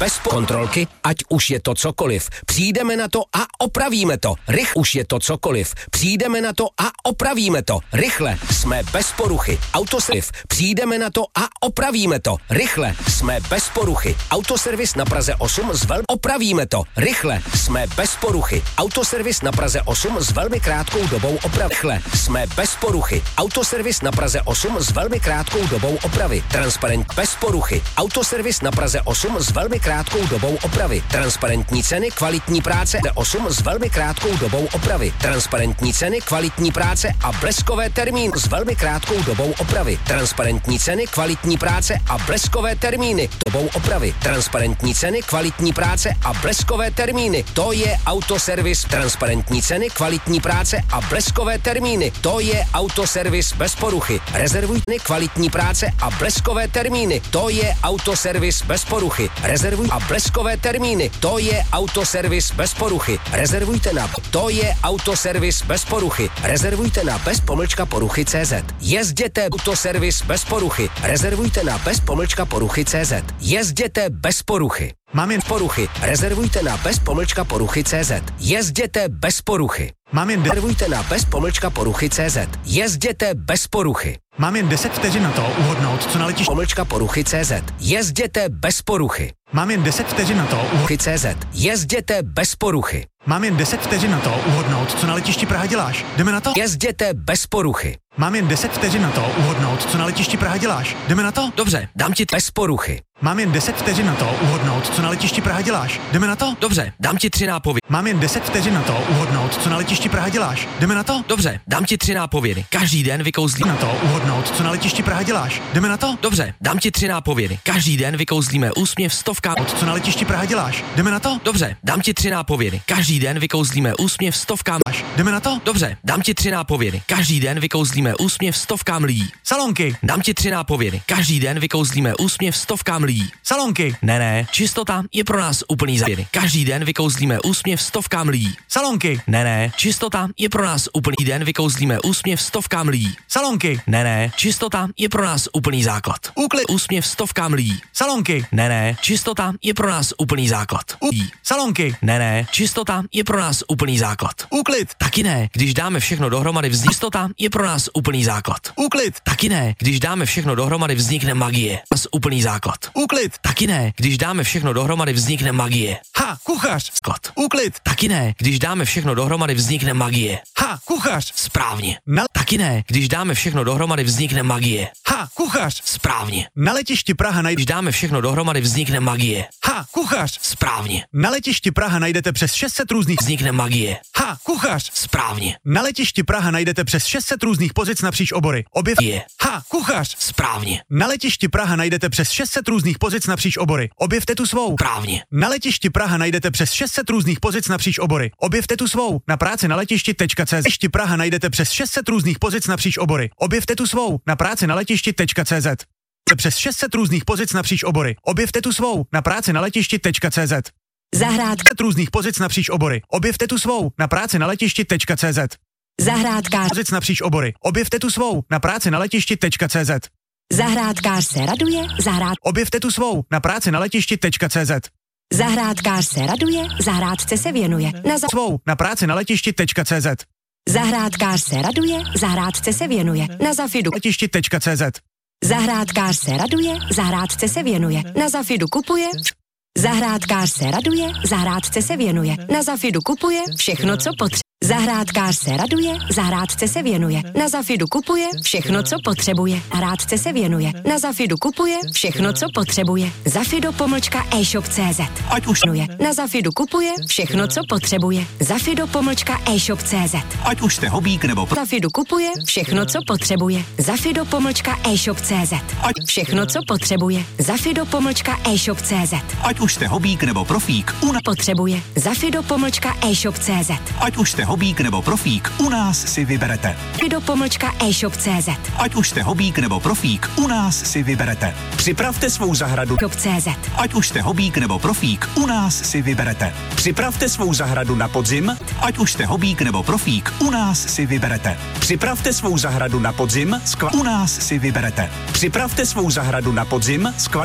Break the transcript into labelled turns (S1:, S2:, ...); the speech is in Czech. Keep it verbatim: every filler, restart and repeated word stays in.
S1: bez kontrolky, ať už je to cokoliv. Přijdeme na to a opravíme to. Rych už je to cokoliv. Přijdeme na to a opravíme to. Rychle, jsme bez poruchy. Autoservis, přijdeme na to a opravíme to. Rychle, jsme bez poruchy. Autoservis na Praze osm s velmi opravíme to. Rychle, jsme bez poruchy. Autoservis na Praze osm s velmi krátkou dobou opravy. Rychle, jsme bez poruchy. Autoservis na Praze osm s velmi krátkou dobou opravy. Transparent bez poruchy. Autoservis na Praze osm s velmi krátkou dobou opravy. Transparentní ceny, kvalitní práce osm s velmi krátkou dobou opravy. Transparentní ceny, kvalitní práce a bleskové termíny s velmi krátkou dobou opravy. Transparentní ceny, kvalitní práce a bleskové termíny dobou opravy. Transparentní ceny, kvalitní práce a bleskové termíny. To je Autoservis. Transparentní ceny, kvalitní práce a bleskové termíny. To je Autoservis bez poruchy. Rezervujte kvalitní práce a bleskové termíny. To je Autoservis bez poruchy. Rezervuj a bleskové termíny. To je Autoservis bez poruchy. Rezervujte na to je Autoservis bez poruchy. Rezervujte na bez pomlčka poruchy C Z. Jezděte Autoservis bez poruchy. Rezervujte na bez pomlčka poruchy C Z. Jezděte bez poruchy. Mám jen poruchy. Rezervujte na bez pomlčka poruchy C Z. Jezděte bez poruchy. Mám jen rezervujte na bez pomlčka poruchy C Z. Jezděte bez poruchy. Mám jen deset vteřin na to uhodnout, co na letišti pomlčka poruchy C Z. Jezděte bez poruchy. Mám jen deset vteřin na to uhodnout C Z. Jezděte bez poruchy. Mám jen deset vteřin na to uhodnout, co na letišti Praha děláš. Jdeme na to? Jezděte bez poruchy. Mám jen deset vteřin na to uhodnout, co na letišti Praha děláš. Jdeme na to? Dobře, dám ti bez poruchy. Mám jen deset vteřin na to uhodnout, co na letišti Praha děláš. Jdeme na to? Dobře, dám ti tři nápovědy. Mám jen deset vteřin na to uhodnout, co na letišti Praha děláš. Jdeme na to? Dobře, dám ti tři nápovědy. Každý den vykouzlím na to uhodnout, co na letišti Praha děláš. Jdeme na to? Dobře, dám ti tři nápovědy. Každý den vykouzlíme úsměv stovkám, co na letišti Praha děláš. Jdeme na to? Dobře, dám ti tři nápovědy. Každý den vykouzlíme úsměv stovkám. Jdeme na to? Dobře, dám ti tři nápovědy. Každý den vykouzlíme úsměv stovkám lidí. Salonky. Dám ti tři nápovědy. Každý den vykouzlíme úsměv stovkám lidí. Salonky. Ne, ne, čistota je pro nás úplný závěry. Každý den vykouzlíme úsměv stovkám lidí. Salonky. Ne, ne, čistota je pro nás úplný den vykouzlíme úsměv stovkám lidí. Salonky. Ne, ne, čistota je pro nás úplný základ. Úklid. Úsměv stovkám lidí. Salonky. Ne, ne, čistota je pro nás úplný základ. Lidí. Salonky. Ne, ne, čistota je pro nás úplný základ. Úklid. Taky ne, když dáme všechno dohromady vznikne čistota je pro nás úplný základ. Úklid. Taky ne, když dáme všechno dohromady vznikne magie. Nás úplný základ. Úklid. Taky ne, když dáme všechno dohromady vznikne magie. Ha, kuchař. Sklad. Úklid. Taky ne, když dáme všechno dohromady vznikne magie. Ha, kuchař. Správně. Na... Taky ne, když dáme všechno dohromady vznikne magie. Ha, kuchař. Správně. Na letišti Praha najdete, když dáme všechno dohromady vznikne magie. Ha, kuchař. Správně. Na letišti Praha najdete přes šest set různých vznikne magie. Ha, kuchař. Správně. Na letišti Praha najdete přes šest set různých pozic napříč obory. Objev je. Ha, kuchař. Správně. Na letišti Praha najdete přes šest set různých pozic napříč obory. Objevte tu svou. Správně. Na letišti Praha najdete přes šest set různých pozic napříč obory. Objevte tu svou. Na práci na letišti.cz. Letišti Praha najdete přes šest set různých pozic napříč obory. Objevte tu svou. Na práci na letišti.cz. Přes šest set různých pozic napříč obory. Objevte tu svou. Na práci na letišti.cz. Zahrádka různých pozic napříč obory. Objevte tu svou. Na práci na letišti.cz. Zahrádkář pozic napříč obory. Objevte tu svou. Na práci na letišti.cz. Zahrádkář se raduje. Zahrád. Objevte tu svou. Na práci na letišti.cz. Zahrádkář se raduje. Zahrádce se věnuje. Na za... svou. Na práci na letišti.cz. Zahrádkář se raduje. Zahrádce se věnuje. Na Zafidu letišti.cz. Zahrádkář se raduje. Zahrádce se věnuje. Na Zafidu kupuje. Zahrádkář se raduje. Zahrádce se věnuje. Na Zafidu kupuje všechno, co potřebuje. Zahrádkář se raduje, zahrádce se věnuje. Na Zafidu kupuje všechno, co potřebuje. Zahrádce se věnuje. Na Zafidu kupuje všechno, co potřebuje. Zafido pomlčka e-shop tečka cé zet. Ať už nuje. Na Zafidu kupuje všechno, co potřebuje. Zafido pomlčka e-shop tečka cé zet.
S2: Ať už jste hobík nebo pro...
S1: Zafidu kupuje všechno, co potřebuje. Zafido pomlčka e-shop tečka cé zet. Ať všechno, co potřebuje. Zafido pomlčka e-shop tečka cé zet.
S2: Ať už jste hobík nebo profík, u nás
S1: potřebuje. Zafido pomlčka e-shop tečka cé zet.
S2: Ať už jste hobík nebo profík, u nás si vyberete.
S1: Zafido pomlčka e-shop tečka cé zet.
S2: Ať už jste hobík nebo profík, u nás si vyberete. Připravte svou zahradu.
S1: shop tečka cé zet.
S2: Ať už jste hobík nebo profík, u nás si vyberete. Připravte svou zahradu na podzim. Ať už jste hobík nebo profík, u nás si vyberete. Připravte svou zahradu na podzim, skla... u nás si vyberete. Připravte svou zahradu na podzim, skla...